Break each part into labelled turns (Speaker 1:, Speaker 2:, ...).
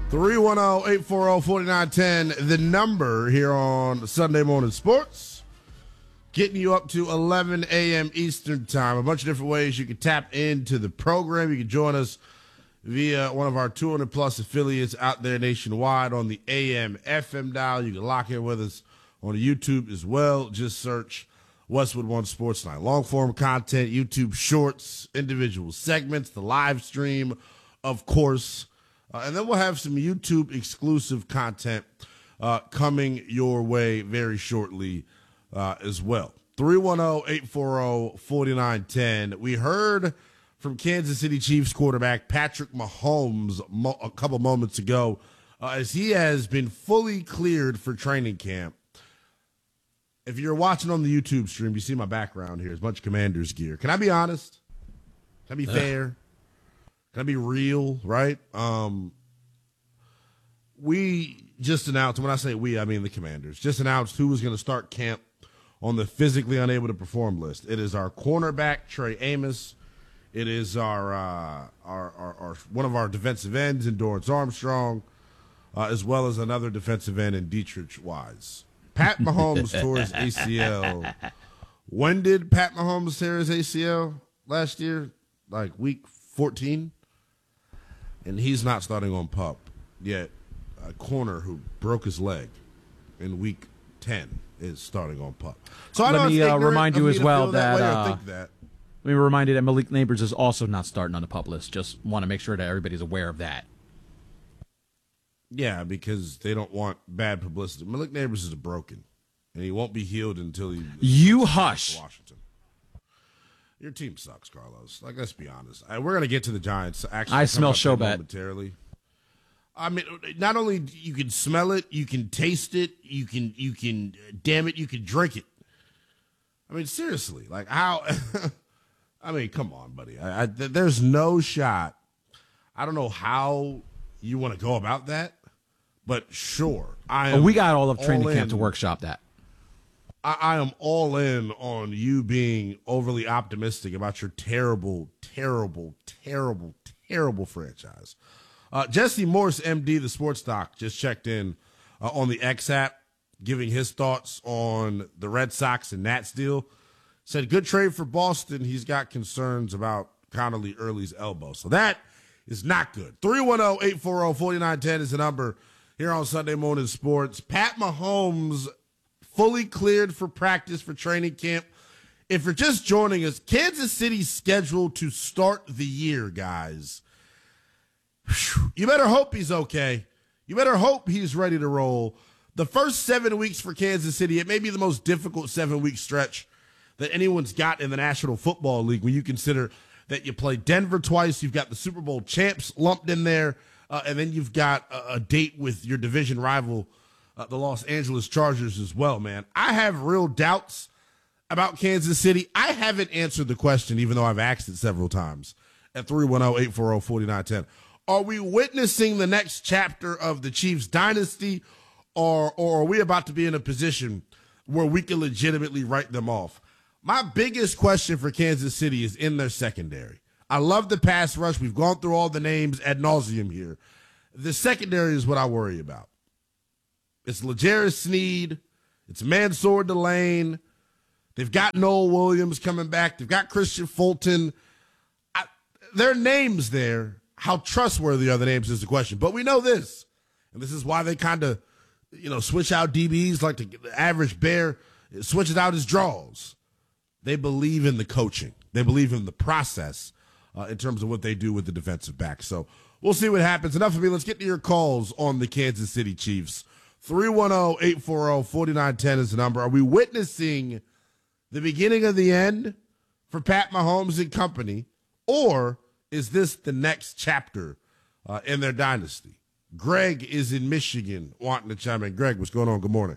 Speaker 1: 310-840-4910, the number here on Sunday Morning Sports. Getting you up to 11 a.m. Eastern Time. A bunch of different ways you can tap into the program. You can join us via one of our 200-plus affiliates out there nationwide on the AM, FM dial. You can lock in with us on YouTube as well. Just search Westwood One Sports Night. Long-form content, YouTube shorts, individual segments, the live stream, of course. And then we'll have some YouTube-exclusive content coming your way very shortly as well. 310-840-4910. We heard from Kansas City Chiefs quarterback Patrick Mahomes a couple moments ago as he has been fully cleared for training camp. If you're watching on the YouTube stream, you see my background here. It's a bunch of Commanders gear. Can I be honest? Can I be fair? Can I be real, right? We just announced, when I say we, I mean the Commanders, just announced who was going to start camp on the physically unable to perform list. It is our cornerback, Trey Amos. It is our one of our defensive ends, Endurance Armstrong, as well as another defensive end in Dietrich Wise. Pat Mahomes tore his ACL. When did Pat Mahomes tear his ACL? Last year? Like week 14? And he's not starting on PUP, yet a corner who broke his leg in week 10 is starting on PUP. So I
Speaker 2: let me remind you as well that
Speaker 1: let
Speaker 2: me remind you that Malik Neighbors is also not starting on the PUP list. Just want to make sure that everybody's aware of that.
Speaker 1: Yeah, because they don't want bad publicity. Malik Neighbors is broken, and he won't be healed until he.
Speaker 2: You hush.
Speaker 1: Washington. Your team sucks, Carlos. Like, let's be honest. We're gonna get to the Giants. Actually,
Speaker 2: I smell Showbat
Speaker 1: momentarily. I mean, not only you can smell it, you can taste it, you can, damn it, you can drink it. I mean, seriously, like how? I mean, come on, buddy. There's no shot. I don't know how you want to go about that, but sure,
Speaker 2: we got all of training camp to workshop that.
Speaker 1: I am all in on you being overly optimistic about your terrible, terrible, terrible, terrible franchise. Jesse Morse, MD, the sports doc, just checked in on the X app, giving his thoughts on the Red Sox and Nats deal. Said, good trade for Boston. He's got concerns about Connolly Early's elbow. So that is not good. 310-840-4910 is the number here on Sunday Morning Sports. Pat Mahomes fully cleared for practice for training camp. If you're just joining us, Kansas City's scheduled to start the year, guys. You better hope he's okay. You better hope he's ready to roll. The first 7 weeks for Kansas City, it may be the most difficult 7-week stretch that anyone's got in the National Football League when you consider that you play Denver twice, you've got the Super Bowl champs lumped in there, and then you've got a date with your division rival, the Los Angeles Chargers as well, man. I have real doubts about Kansas City. I haven't answered the question, even though I've asked it several times, at 310-840-4910. Are we witnessing the next chapter of the Chiefs dynasty, or are we about to be in a position where we can legitimately write them off? My biggest question for Kansas City is in their secondary. I love the pass rush. We've gone through all the names ad nauseum here. The secondary is what I worry about. It's L'Jarius Sneed. It's Mansour Delane. They've got Noel Williams coming back. They've got Christian Fulton. There are names there. How trustworthy are the names is the question. But we know this, and this is why they kind of, switch out DBs like the average bear switches out his draws. They believe in the coaching. They believe in the process in terms of what they do with the defensive back. So we'll see what happens. Enough of me. Let's get to your calls on the Kansas City Chiefs. 310-840-4910 is the number. Are we witnessing the beginning of the end for Pat Mahomes and company, or is this the next chapter in their dynasty? Greg is in Michigan wanting to chime in. Greg, what's going on? Good morning.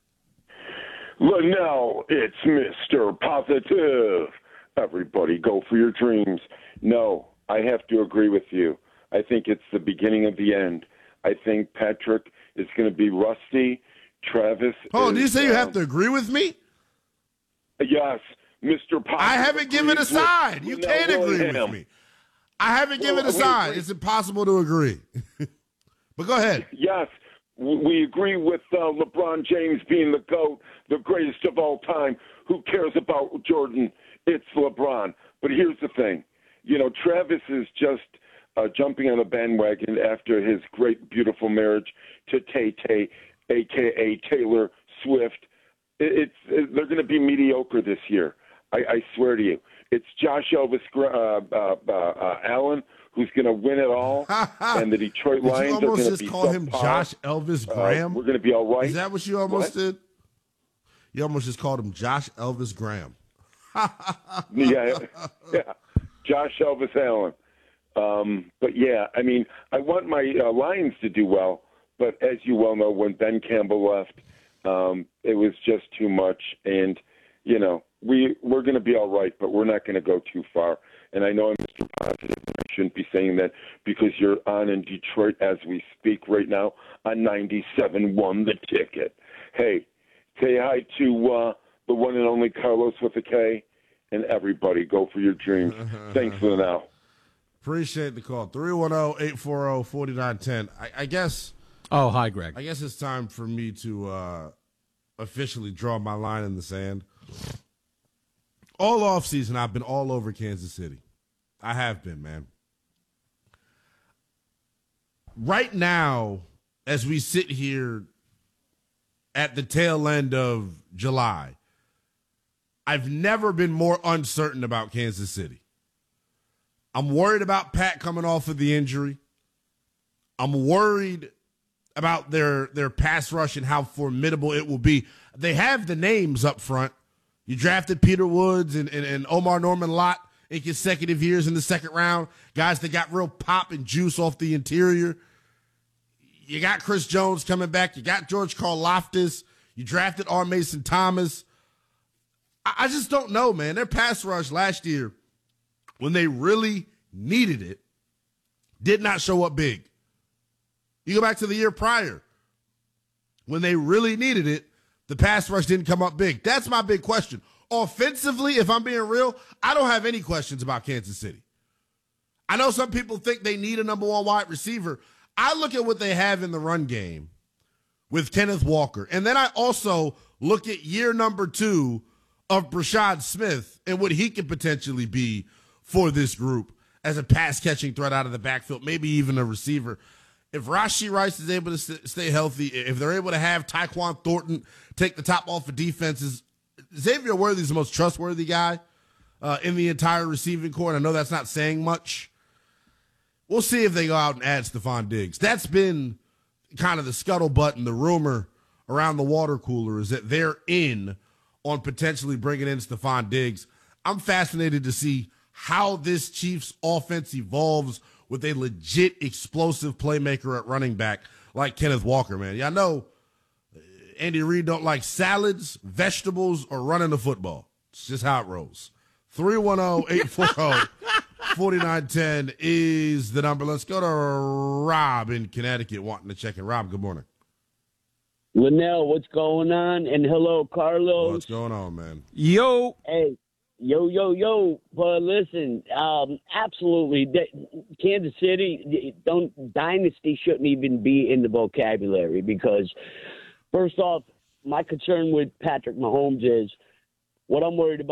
Speaker 3: Well, now it's Mr. Positive. Everybody go for your dreams. No, I have to agree with you. I think it's the beginning of the end. I think Patrick is going to be rusty. Travis.
Speaker 1: Oh, did you say you have to agree with me?
Speaker 3: Yes, Mr. Positive.
Speaker 1: I haven't given a side. You can't agree with me. I haven't given a side. It's impossible to agree. But go ahead.
Speaker 3: Yes, we agree with LeBron James being the GOAT, the greatest of all time. Who cares about Jordan? It's LeBron. But here's the thing. Travis is just jumping on the bandwagon after his great, beautiful marriage to Tay-Tay, a.k.a. Taylor Swift. They're going to be mediocre this year. I swear to you. It's Josh Elvis Allen who's going to win it all, and the Detroit Lions are going to be.
Speaker 1: You almost just call him Josh Elvis Graham.
Speaker 3: We're going to be all right.
Speaker 1: Is that what you almost did? You almost just called him Josh Elvis Graham.
Speaker 3: yeah, Josh Elvis Allen. But yeah, I mean, I want my Lions to do well, but as you well know, when Ben Campbell left, it was just too much, and we're going to be all right, but we're not going to go too far. And I know I'm Mr. Positive. I shouldn't be saying that because you're on in Detroit as we speak right now on 97.1 The Ticket. Hey, say hi to the one and only Carlos with a K, and everybody, go for your dreams. Thanks for now.
Speaker 1: Appreciate the call. 310-840-4910. I guess.
Speaker 2: Oh, hi, Greg.
Speaker 1: I guess it's time for me to officially draw my line in the sand. All offseason, I've been all over Kansas City. I have been, man. Right now, as we sit here at the tail end of July, I've never been more uncertain about Kansas City. I'm worried about Pat coming off of the injury. I'm worried about their pass rush and how formidable it will be. They have the names up front. You drafted Peter Woods and Omar Norman Lott in consecutive years in the second round. Guys that got real pop and juice off the interior. You got Chris Jones coming back. You got George Karlaftis. You drafted R. Mason Thomas. I just don't know, man. Their pass rush last year, when they really needed it, did not show up big. You go back to the year prior. When they really needed it, the pass rush didn't come up big. That's my big question. Offensively, if I'm being real, I don't have any questions about Kansas City. I know some people think they need a number one wide receiver. I look at what they have in the run game with Kenneth Walker. And then I also look at year number 2 of Brashad Smith and what he could potentially be for this group as a pass-catching threat out of the backfield, maybe even a receiver. If Rashee Rice is able to stay healthy, if they're able to have Tyquan Thornton take the top off of defenses, Xavier Worthy's the most trustworthy guy in the entire receiving corps. And I know that's not saying much. We'll see if they go out and add Stephon Diggs. That's been kind of the scuttlebutt and the rumor around the water cooler is that they're in on potentially bringing in Stephon Diggs. I'm fascinated to see how this Chiefs offense evolves with a legit explosive playmaker at running back like Kenneth Walker, man. Y'all know Andy Reid don't like salads, vegetables, or running the football. It's just how it rolls. 310-840-4910 is the number. Let's go to Rob in Connecticut wanting to check in. Rob, good morning.
Speaker 4: Linnell, what's going on? And hello, Carlos.
Speaker 1: What's going on, man?
Speaker 2: Yo.
Speaker 4: Hey, yo. But listen, absolutely, Kansas City, dynasty shouldn't even be in the vocabulary because, first off, my concern with Patrick Mahomes is what I'm worried about.